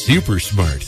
super smart.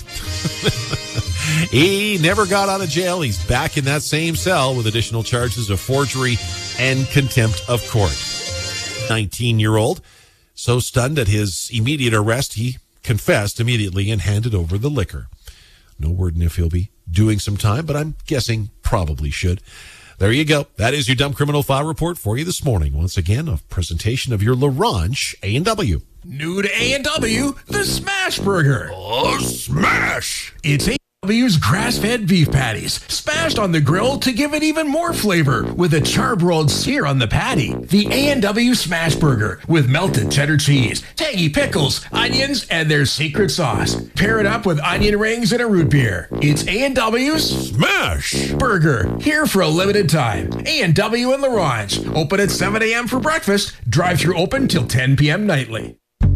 He never got out of jail. He's back in that same cell with additional charges of forgery and contempt of court. 19-year-old, so stunned at his immediate arrest, he confessed immediately and handed over the liquor. No word if he'll be doing some time, but I'm guessing probably should. There you go. That is your Dumb Criminal File Report for you this morning. Once again, a presentation of your LaRange A&W. New to A&W, the Smash Burger. Oh, smash! It's A&W's grass-fed beef patties, smashed on the grill to give it even more flavor with a charbroiled sear on the patty. The A&W Smash Burger with melted cheddar cheese, tangy pickles, onions, and their secret sauce. Pair it up with onion rings and a root beer. It's A&W's Smash Burger, here for a limited time. A&W in LaRange, open at 7 a.m. for breakfast, drive-through open till 10 p.m. nightly.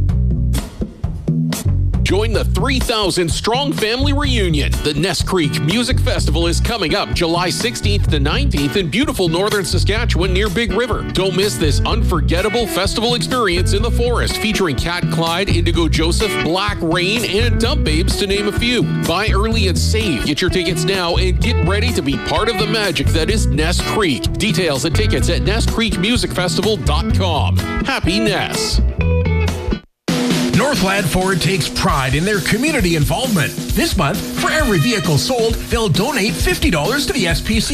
Join the 3,000-strong family reunion. The Ness Creek Music Festival is coming up July 16th to 19th in beautiful northern Saskatchewan near Big River. Don't miss this unforgettable festival experience in the forest featuring Cat Clyde, Indigo Joseph, Black Rain, and Dump Babes to name a few. Buy early and save. Get your tickets now and get ready to be part of the magic that is Ness Creek. Details and tickets at NessCreekMusicFestival.com. Happy Ness. Northland Ford takes pride in their community involvement. This month, for every vehicle sold, they'll donate $50 to the SPCA.